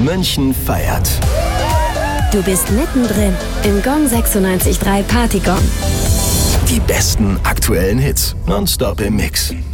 München feiert. Du bist mittendrin im Gong 96.3 Partygong. Die besten aktuellen Hits nonstop im Mix.